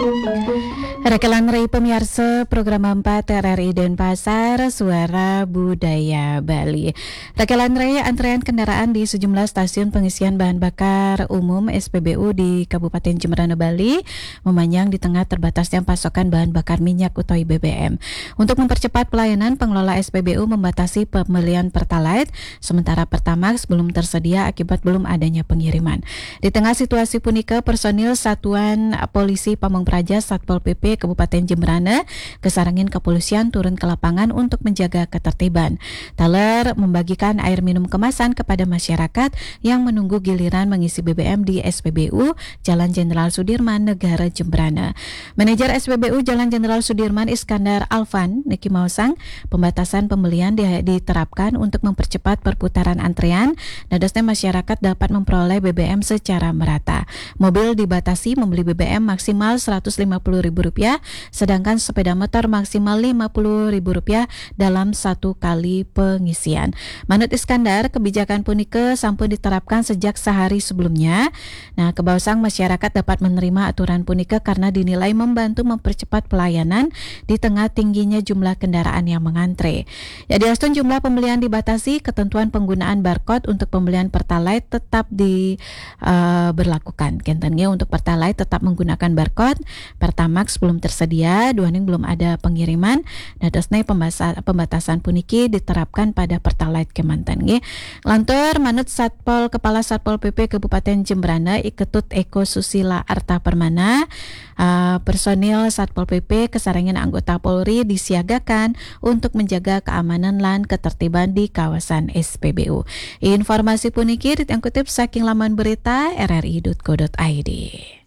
Rekelan Rai pemirsa program 4 RRI Denpasar Suara Budaya Bali. Rekelan Rai antrean kendaraan di sejumlah stasiun pengisian bahan bakar umum SPBU di Kabupaten Jemberana Bali memanjang di tengah terbatasnya pasokan bahan bakar minyak atau BBM. Untuk mempercepat pelayanan, pengelola SPBU membatasi pembelian Pertalite sementara Pertamax belum tersedia akibat belum adanya pengiriman. Di tengah situasi punika, personil Satuan Polisi Pamong Praja Satpol PP Kabupaten Jemberana kesarangin kepolisian turun ke lapangan untuk menjaga ketertiban. Taler membagikan air minum kemasan kepada masyarakat yang menunggu giliran mengisi BBM di SPBU Jalan Jenderal Sudirman, Negara Jemberana. Manajer SPBU Jalan Jenderal Sudirman Iskandar Alvan Niki Mausang, pembatasan pembelian diterapkan untuk mempercepat perputaran antrean dadasnya masyarakat dapat memperoleh BBM secara merata. Mobil dibatasi membeli BBM maksimal Rp150.000, sedangkan sepeda motor maksimal Rp50.000 dalam satu kali pengisian. Manut Iskandar, kebijakan punike sampun diterapkan sejak sehari sebelumnya. Nah, kebausang masyarakat dapat menerima aturan punike karena dinilai membantu mempercepat pelayanan di tengah tingginya jumlah kendaraan yang mengantre. Ya, diastun jumlah pembelian dibatasi, ketentuan penggunaan barcode untuk pembelian Pertalite tetap diberlakukan. Kentennya untuk Pertalite tetap menggunakan barcode, Pertamax belum tersedia, duaning belum ada pengiriman. Dadosna pembatasan puniki diterapkan pada Pertalite kemanten nggih. Lantur manut Kepala Satpol PP Kabupaten Jemberana Iketut Eko Susila Arta Permana, personil Satpol PP kesarangan anggota Polri disiagakan untuk menjaga keamanan lan ketertiban di kawasan SPBU. Informasi puniki ditangkutip saking laman berita rri.co.id.